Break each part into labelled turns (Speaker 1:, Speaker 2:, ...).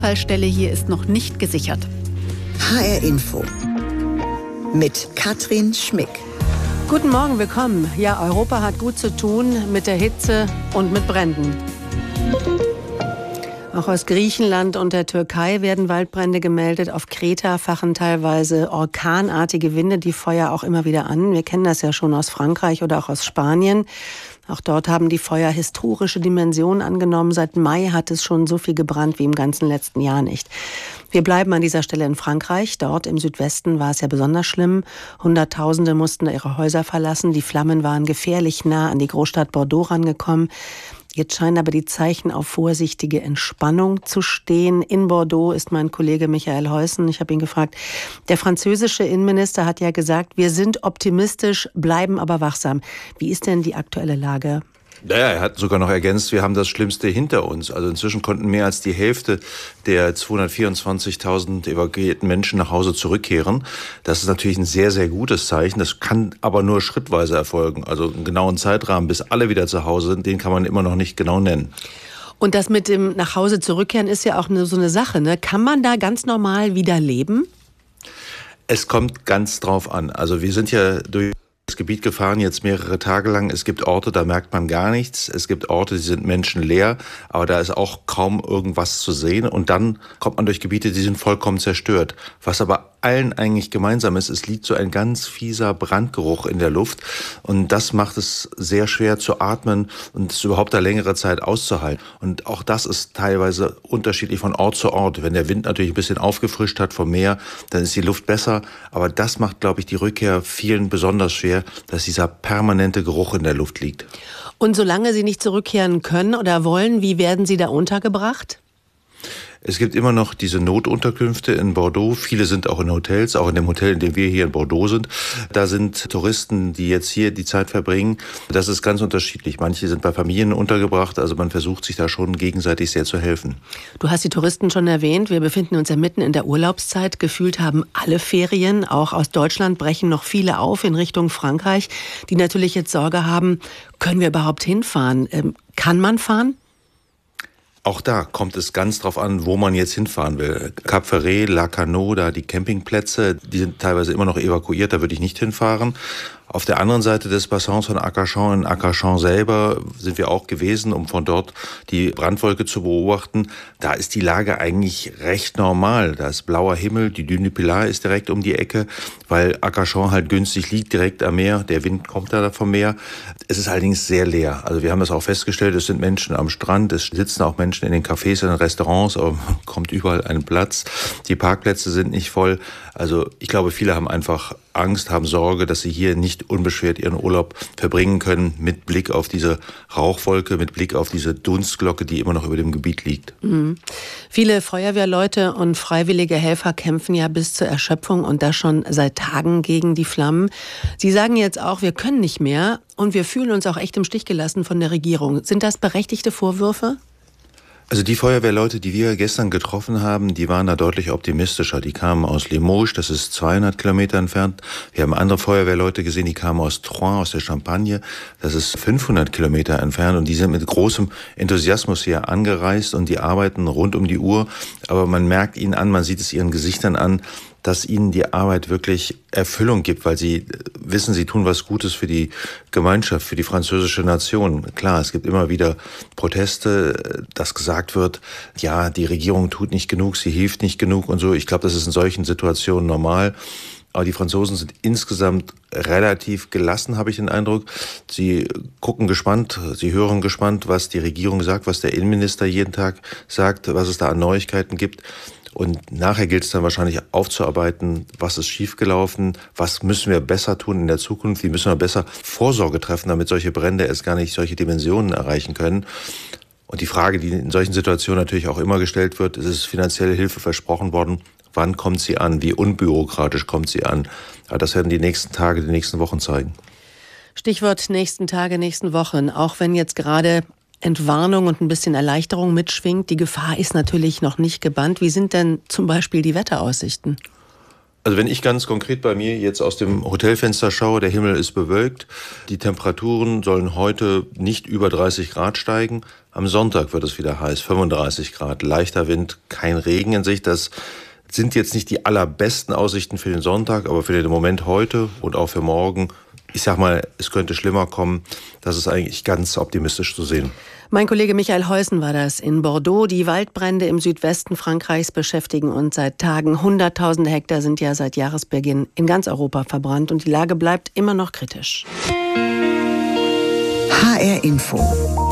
Speaker 1: Fallstelle hier ist noch nicht gesichert.
Speaker 2: HR Info mit Katrin Schmick.
Speaker 3: Guten Morgen, willkommen. Ja, Europa hat gut zu tun mit der Hitze und mit Bränden. Auch aus Griechenland und der Türkei werden Waldbrände gemeldet. Auf Kreta fachen teilweise orkanartige Winde die Feuer auch immer wieder an. Wir kennen das ja schon aus Frankreich oder auch aus Spanien. Auch dort haben die Feuer historische Dimensionen angenommen. Seit Mai hat es schon so viel gebrannt wie im ganzen letzten Jahr nicht. Wir bleiben an dieser Stelle in Frankreich. Dort im Südwesten war es ja besonders schlimm. Hunderttausende mussten ihre Häuser verlassen. Die Flammen waren gefährlich nah an die Großstadt Bordeaux rangekommen. Jetzt scheinen aber die Zeichen auf vorsichtige Entspannung zu stehen. In Bordeaux ist mein Kollege Michael Heusen. Ich habe ihn gefragt, der französische Innenminister hat ja gesagt, wir sind optimistisch, bleiben aber wachsam. Wie ist denn die aktuelle Lage?
Speaker 4: Naja, er hat sogar noch ergänzt, wir haben das Schlimmste hinter uns. Also inzwischen konnten mehr als die Hälfte der 224.000 evakuierten Menschen nach Hause zurückkehren. Das ist natürlich ein sehr, sehr gutes Zeichen. Das kann aber nur schrittweise erfolgen. Also einen genauen Zeitrahmen, bis alle wieder zu Hause sind, den kann man immer noch nicht genau nennen.
Speaker 3: Und das mit dem nach Hause zurückkehren ist ja auch so eine Sache, ne? Kann man da ganz normal wieder leben?
Speaker 4: Es kommt ganz drauf an. Also wir sind ja durch das Gebiet gefahren, jetzt mehrere Tage lang. Es gibt Orte, da merkt man gar nichts. Es gibt Orte, die sind menschenleer, aber da ist auch kaum irgendwas zu sehen. Und dann kommt man durch Gebiete, die sind vollkommen zerstört. Was aber allen eigentlich gemeinsam ist, es liegt so ein ganz fieser Brandgeruch in der Luft. Und das macht es sehr schwer zu atmen und es überhaupt eine längere Zeit auszuhalten. Und auch das ist teilweise unterschiedlich von Ort zu Ort. Wenn der Wind natürlich ein bisschen aufgefrischt hat vom Meer, dann ist die Luft besser. Aber das macht, glaube ich, die Rückkehr vielen besonders schwer, dass dieser permanente Geruch in der Luft liegt.
Speaker 3: Und solange Sie nicht zurückkehren können oder wollen, wie werden Sie da untergebracht?
Speaker 4: Es gibt immer noch diese Notunterkünfte in Bordeaux. Viele sind auch in Hotels, auch in dem Hotel, in dem wir hier in Bordeaux sind. Da sind Touristen, die jetzt hier die Zeit verbringen. Das ist ganz unterschiedlich. Manche sind bei Familien untergebracht. Also man versucht sich da schon gegenseitig sehr zu helfen.
Speaker 3: Du hast die Touristen schon erwähnt. Wir befinden uns ja mitten in der Urlaubszeit. Gefühlt haben alle Ferien. Auch aus Deutschland brechen noch viele auf in Richtung Frankreich, die natürlich jetzt Sorge haben, können wir überhaupt hinfahren? Kann man fahren?
Speaker 4: Auch da kommt es ganz drauf an, wo man jetzt hinfahren will. Cap Ferret, La Cano, da die Campingplätze, die sind teilweise immer noch evakuiert, da würde ich nicht hinfahren. Auf der anderen Seite des Bassins von Arcachon, in Arcachon selber, sind wir auch gewesen, um von dort die Brandwolke zu beobachten. Da ist die Lage eigentlich recht normal. Da ist blauer Himmel, die Dune du Pilat ist direkt um die Ecke, weil Arcachon halt günstig liegt, direkt am Meer. Der Wind kommt da vom Meer. Es ist allerdings sehr leer. Also wir haben das auch festgestellt, es sind Menschen am Strand, es sitzen auch Menschen in den Cafés, in den Restaurants, aber man kommt überall einen Platz. Die Parkplätze sind nicht voll. Also ich glaube, viele haben einfach Angst, haben Sorge, dass sie hier nicht unbeschwert ihren Urlaub verbringen können, mit Blick auf diese Rauchwolke, mit Blick auf diese Dunstglocke, die immer noch über dem Gebiet liegt.
Speaker 3: Mhm. Viele Feuerwehrleute und freiwillige Helfer kämpfen ja bis zur Erschöpfung und das schon seit Tagen gegen die Flammen. Sie sagen jetzt auch, wir können nicht mehr und wir fühlen uns auch echt im Stich gelassen von der Regierung. Sind das berechtigte Vorwürfe?
Speaker 4: Also die Feuerwehrleute, die wir gestern getroffen haben, die waren da deutlich optimistischer. Die kamen aus Limoges, das ist 200 Kilometer entfernt. Wir haben andere Feuerwehrleute gesehen, die kamen aus Troyes, aus der Champagne. Das ist 500 Kilometer entfernt und die sind mit großem Enthusiasmus hier angereist und die arbeiten rund um die Uhr. Aber man merkt ihnen an, man sieht es ihren Gesichtern an, dass ihnen die Arbeit wirklich Erfüllung gibt, weil sie wissen, sie tun was Gutes für die Gemeinschaft, für die französische Nation. Klar, es gibt immer wieder Proteste, dass gesagt wird, ja, die Regierung tut nicht genug, sie hilft nicht genug und so. Ich glaube, das ist in solchen Situationen normal. Aber die Franzosen sind insgesamt relativ gelassen, habe ich den Eindruck. Sie gucken gespannt, sie hören gespannt, was die Regierung sagt, was der Innenminister jeden Tag sagt, was es da an Neuigkeiten gibt. Und nachher gilt es dann wahrscheinlich aufzuarbeiten, was ist schiefgelaufen, was müssen wir besser tun in der Zukunft, wie müssen wir besser Vorsorge treffen, damit solche Brände erst gar nicht solche Dimensionen erreichen können. Und die Frage, die in solchen Situationen natürlich auch immer gestellt wird, ist es finanzielle Hilfe versprochen worden, wann kommt sie an, wie unbürokratisch kommt sie an. Aber das werden die nächsten Tage, die nächsten Wochen zeigen.
Speaker 3: Stichwort nächsten Tage, nächsten Wochen, auch wenn jetzt gerade Entwarnung und ein bisschen Erleichterung mitschwingt. Die Gefahr ist natürlich noch nicht gebannt. Wie sind denn zum Beispiel die Wetteraussichten?
Speaker 4: Also wenn ich ganz konkret bei mir jetzt aus dem Hotelfenster schaue, der Himmel ist bewölkt, die Temperaturen sollen heute nicht über 30 Grad steigen. Am Sonntag wird es wieder heiß, 35 Grad, leichter Wind, kein Regen in Sicht. Das sind jetzt nicht die allerbesten Aussichten für den Sonntag, aber für den Moment heute und auch für morgen, ich sag mal, es könnte schlimmer kommen. Das ist eigentlich ganz optimistisch zu sehen.
Speaker 3: Mein Kollege Michael Heusen war das in Bordeaux. Die Waldbrände im Südwesten Frankreichs beschäftigen uns seit Tagen. Hunderttausende Hektar sind ja seit Jahresbeginn in ganz Europa verbrannt und die Lage bleibt immer noch kritisch.
Speaker 2: HR Info.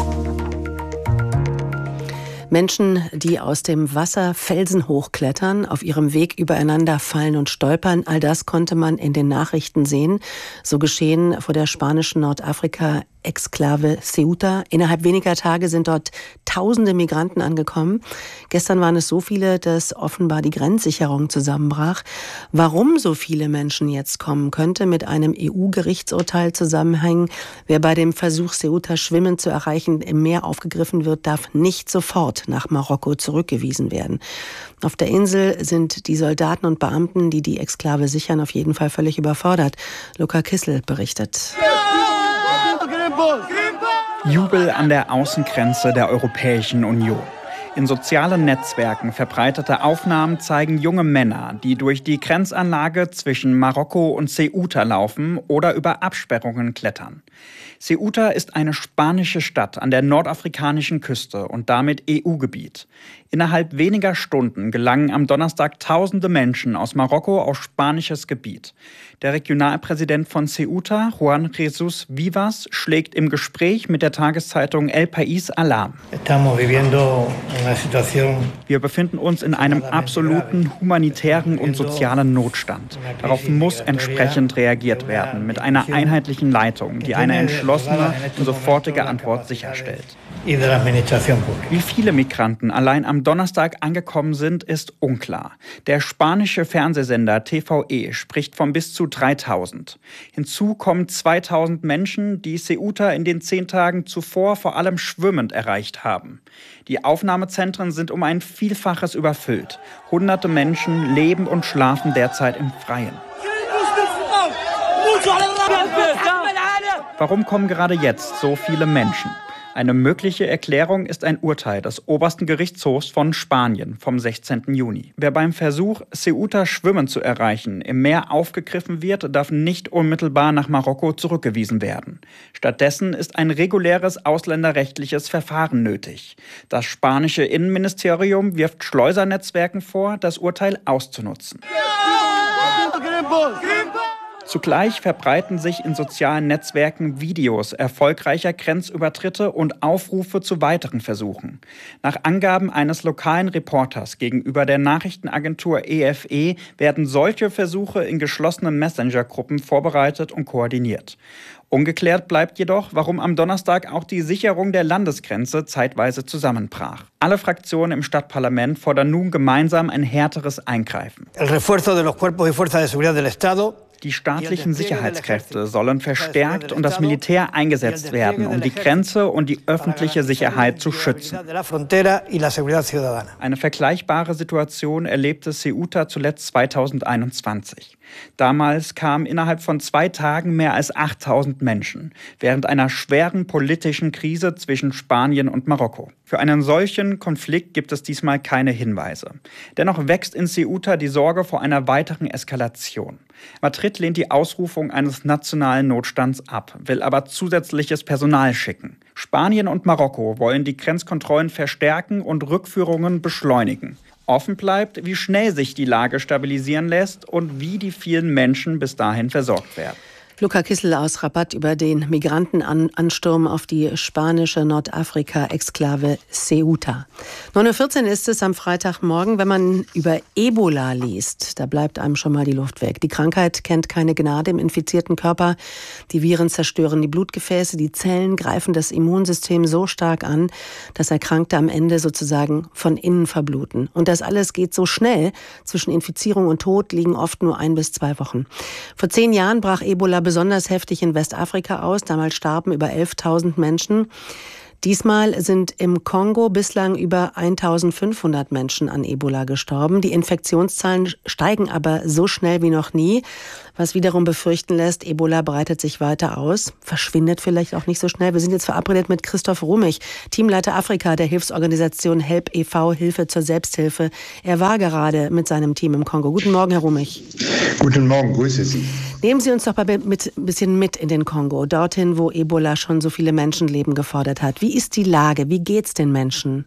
Speaker 3: Menschen, die aus dem Wasser Felsen hochklettern, auf ihrem Weg übereinander fallen und stolpern, all das konnte man in den Nachrichten sehen. So geschehen vor der spanischen Nordafrika-Exklave Ceuta. Innerhalb weniger Tage sind dort tausende Migranten angekommen. Gestern waren es so viele, dass offenbar die Grenzsicherung zusammenbrach. Warum so viele Menschen jetzt kommen, könnte mit einem EU-Gerichtsurteil zusammenhängen. Wer bei dem Versuch, Ceuta schwimmend zu erreichen, im Meer aufgegriffen wird, darf nicht sofort nach Marokko zurückgewiesen werden. Auf der Insel sind die Soldaten und Beamten, die die Exklave sichern, auf jeden Fall völlig überfordert. Luca Kissel berichtet.
Speaker 5: Jubel an der Außengrenze der Europäischen Union. In sozialen Netzwerken verbreitete Aufnahmen zeigen junge Männer, die durch die Grenzanlage zwischen Marokko und Ceuta laufen oder über Absperrungen klettern. Ceuta ist eine spanische Stadt an der nordafrikanischen Küste und damit EU-Gebiet. Innerhalb weniger Stunden gelangen am Donnerstag tausende Menschen aus Marokko auf spanisches Gebiet. Der Regionalpräsident von Ceuta, Juan Jesus Vivas, schlägt im Gespräch mit der Tageszeitung El País Alarm. Wir befinden uns in einem absoluten humanitären und sozialen Notstand. Darauf muss entsprechend reagiert werden, mit einer einheitlichen Leitung, die eine entschlossene und sofortige Antwort sicherstellt. Wie viele Migranten allein am Donnerstag angekommen sind, ist unklar. Der spanische Fernsehsender TVE spricht von bis zu 3000. Hinzu kommen 2000 Menschen, die Ceuta in den 10 Tagen zuvor vor allem schwimmend erreicht haben. Die Aufnahmezentren sind um ein Vielfaches überfüllt. Hunderte Menschen leben und schlafen derzeit im Freien. Warum kommen gerade jetzt so viele Menschen? Eine mögliche Erklärung ist ein Urteil des obersten Gerichtshofs von Spanien vom 16. Juni. Wer beim Versuch, Ceuta schwimmend zu erreichen, im Meer aufgegriffen wird, darf nicht unmittelbar nach Marokko zurückgewiesen werden. Stattdessen ist ein reguläres ausländerrechtliches Verfahren nötig. Das spanische Innenministerium wirft Schleusernetzwerken vor, das Urteil auszunutzen. Zugleich verbreiten sich in sozialen Netzwerken Videos erfolgreicher Grenzübertritte und Aufrufe zu weiteren Versuchen. Nach Angaben eines lokalen Reporters gegenüber der Nachrichtenagentur EFE werden solche Versuche in geschlossenen Messenger-Gruppen vorbereitet und koordiniert. Ungeklärt bleibt jedoch, warum am Donnerstag auch die Sicherung der Landesgrenze zeitweise zusammenbrach. Alle Fraktionen im Stadtparlament fordern nun gemeinsam ein härteres Eingreifen. Die staatlichen Sicherheitskräfte sollen verstärkt und das Militär eingesetzt werden, um die Grenze und die öffentliche Sicherheit zu schützen. Eine vergleichbare Situation erlebte Ceuta zuletzt 2021. Damals kamen innerhalb von 2 Tagen mehr als 8000 Menschen, während einer schweren politischen Krise zwischen Spanien und Marokko. Für einen solchen Konflikt gibt es diesmal keine Hinweise. Dennoch wächst in Ceuta die Sorge vor einer weiteren Eskalation. Madrid lehnt die Ausrufung eines nationalen Notstands ab, will aber zusätzliches Personal schicken. Spanien und Marokko wollen die Grenzkontrollen verstärken und Rückführungen beschleunigen. Offen bleibt, wie schnell sich die Lage stabilisieren lässt und wie die vielen Menschen bis dahin versorgt werden.
Speaker 3: Luca Kissel aus Rabat über den Migrantenansturm auf die spanische Nordafrika-Exklave Ceuta. 9:14 Uhr ist es am Freitagmorgen. Wenn man über Ebola liest, da bleibt einem schon mal die Luft weg. Die Krankheit kennt keine Gnade im infizierten Körper. Die Viren zerstören die Blutgefäße, die Zellen greifen das Immunsystem so stark an, dass Erkrankte am Ende sozusagen von innen verbluten. Und das alles geht so schnell. Zwischen Infizierung und Tod liegen oft nur 1 bis 2 Wochen. Vor 10 Jahren brach Ebola besonders heftig in Westafrika aus. Damals starben über 11.000 Menschen. Diesmal sind im Kongo bislang über 1500 Menschen an Ebola gestorben. Die Infektionszahlen steigen aber so schnell wie noch nie, was wiederum befürchten lässt, Ebola breitet sich weiter aus, verschwindet vielleicht auch nicht so schnell. Wir sind jetzt verabredet mit Christoph Rumich, Teamleiter Afrika der Hilfsorganisation Help e.V., Hilfe zur Selbsthilfe. Er war gerade mit seinem Team im Kongo. Guten Morgen, Herr Rumich.
Speaker 6: Guten Morgen, grüße Sie.
Speaker 3: Nehmen Sie uns doch ein bisschen mit in den Kongo, dorthin, wo Ebola schon so viele Menschenleben gefordert hat. Wie ist die Lage? Wie geht's den Menschen?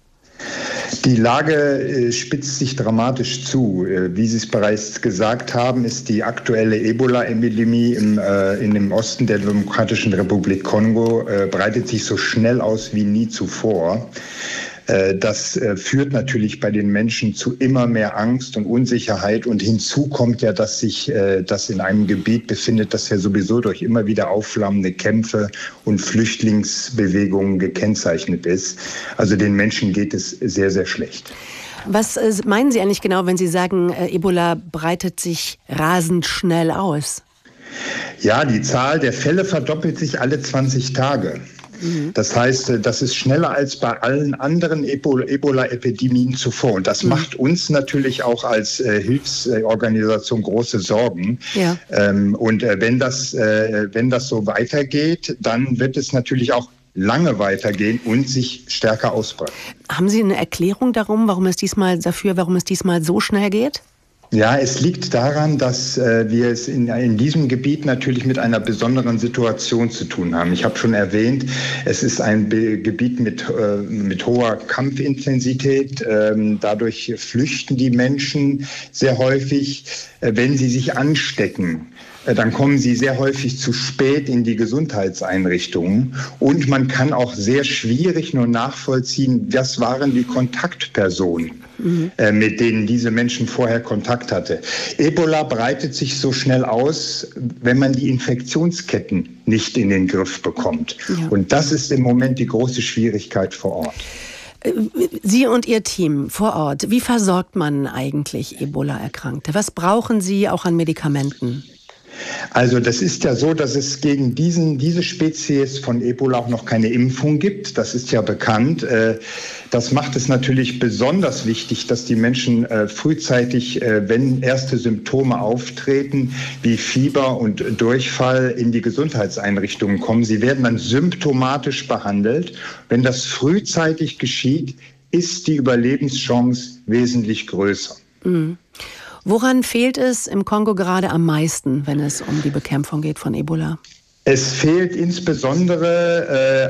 Speaker 6: Die Lage spitzt sich dramatisch zu. Wie Sie es bereits gesagt haben, ist die aktuelle Ebola-Epidemie in dem Osten der Demokratischen Republik Kongo breitet sich so schnell aus wie nie zuvor. Das führt natürlich bei den Menschen zu immer mehr Angst und Unsicherheit. Und hinzu kommt ja, dass sich das in einem Gebiet befindet, das ja sowieso durch immer wieder aufflammende Kämpfe und Flüchtlingsbewegungen gekennzeichnet ist. Also den Menschen geht es sehr, sehr schlecht.
Speaker 3: Was meinen Sie eigentlich genau, wenn Sie sagen, Ebola breitet sich rasend schnell aus?
Speaker 6: Ja, die Zahl der Fälle verdoppelt sich alle 20 Tage. Das heißt, das ist schneller als bei allen anderen Ebola-Epidemien zuvor. Und das macht uns natürlich auch als Hilfsorganisation große Sorgen. Ja. Und wenn das so weitergeht, dann wird es natürlich auch lange weitergehen und sich stärker ausbreiten.
Speaker 3: Haben Sie eine Erklärung darum, warum es diesmal so schnell geht?
Speaker 6: Ja, es liegt daran, dass wir es in diesem Gebiet natürlich mit einer besonderen Situation zu tun haben. Ich habe schon erwähnt, es ist ein Gebiet mit hoher Kampfintensität. Dadurch flüchten die Menschen sehr häufig, wenn sie sich anstecken. Dann kommen sie sehr häufig zu spät in die Gesundheitseinrichtungen und man kann auch sehr schwierig nur nachvollziehen, was waren die Kontaktpersonen, mit denen diese Menschen vorher Kontakt hatte. Ebola breitet sich so schnell aus, wenn man die Infektionsketten nicht in den Griff bekommt. Ja. Und das ist im Moment die große Schwierigkeit vor Ort.
Speaker 3: Sie und Ihr Team vor Ort, wie versorgt man eigentlich Ebola-Erkrankte? Was brauchen Sie auch an Medikamenten?
Speaker 6: Also das ist ja so, dass es gegen diese Spezies von Ebola auch noch keine Impfung gibt. Das ist ja bekannt. Das macht es natürlich besonders wichtig, dass die Menschen frühzeitig, wenn erste Symptome auftreten, wie Fieber und Durchfall, in die Gesundheitseinrichtungen kommen. Sie werden dann symptomatisch behandelt. Wenn das frühzeitig geschieht, ist die Überlebenschance wesentlich größer.
Speaker 3: Mhm. Woran fehlt es im Kongo gerade am meisten, wenn es um die Bekämpfung geht von Ebola?
Speaker 6: Es fehlt insbesondere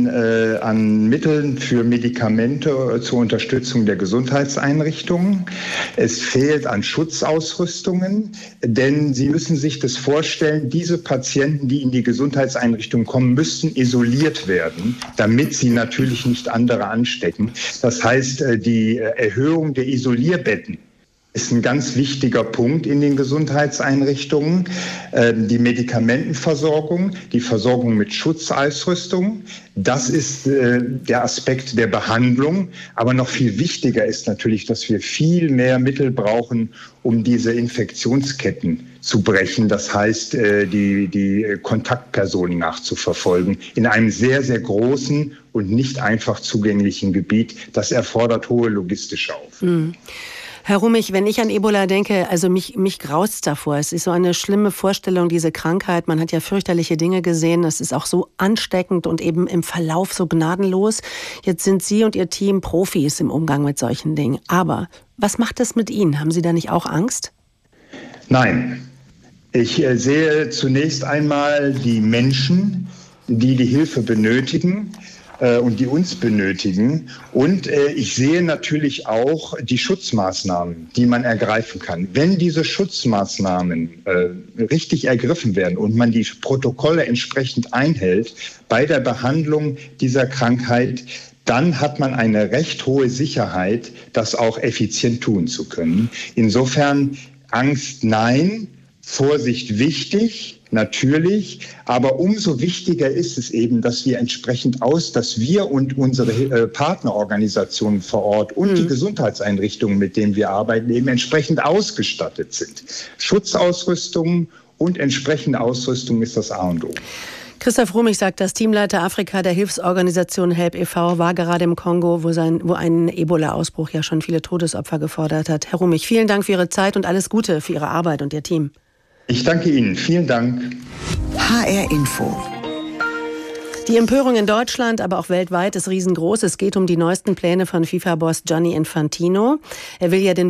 Speaker 6: an Mitteln für Medikamente zur Unterstützung der Gesundheitseinrichtungen. Es fehlt an Schutzausrüstungen, denn Sie müssen sich das vorstellen, diese Patienten, die in die Gesundheitseinrichtung kommen, müssten isoliert werden, damit sie natürlich nicht andere anstecken. Das heißt, die Erhöhung der Isolierbetten ist ein ganz wichtiger Punkt in den Gesundheitseinrichtungen. Die Medikamentenversorgung, die Versorgung mit Schutzausrüstung, das ist der Aspekt der Behandlung. Aber noch viel wichtiger ist natürlich, dass wir viel mehr Mittel brauchen, um diese Infektionsketten zu brechen. Das heißt, die Kontaktpersonen nachzuverfolgen in einem sehr, sehr großen und nicht einfach zugänglichen Gebiet. Das erfordert hohe logistische Aufwände.
Speaker 3: Herr Rumich, wenn ich an Ebola denke, also mich graust's davor. Es ist so eine schlimme Vorstellung, diese Krankheit. Man hat ja fürchterliche Dinge gesehen. Es ist auch so ansteckend und eben im Verlauf so gnadenlos. Jetzt sind Sie und Ihr Team Profis im Umgang mit solchen Dingen. Aber was macht das mit Ihnen? Haben Sie da nicht auch Angst?
Speaker 6: Nein. Ich sehe zunächst einmal die Menschen, die Hilfe benötigen und die uns benötigen. Und ich sehe natürlich auch die Schutzmaßnahmen, die man ergreifen kann. Wenn diese Schutzmaßnahmen richtig ergriffen werden und man die Protokolle entsprechend einhält bei der Behandlung dieser Krankheit, dann hat man eine recht hohe Sicherheit, das auch effizient tun zu können. Insofern Angst nein, Vorsicht wichtig, natürlich, aber umso wichtiger ist es eben, dass wir dass wir und unsere Partnerorganisationen vor Ort und die Gesundheitseinrichtungen, mit denen wir arbeiten, eben entsprechend ausgestattet sind. Schutzausrüstung und entsprechende Ausrüstung ist das A und O.
Speaker 3: Christoph Rummich sagt, das Teamleiter Afrika der Hilfsorganisation Help e.V. war gerade im Kongo, wo ein Ebola-Ausbruch ja schon viele Todesopfer gefordert hat. Herr Rummich, vielen Dank für Ihre Zeit und alles Gute für Ihre Arbeit und Ihr Team.
Speaker 6: Ich danke Ihnen. Vielen Dank.
Speaker 2: HR Info.
Speaker 3: Die Empörung in Deutschland, aber auch weltweit ist riesengroß. Es geht um die neuesten Pläne von FIFA-Boss Gianni Infantino. Er will ja den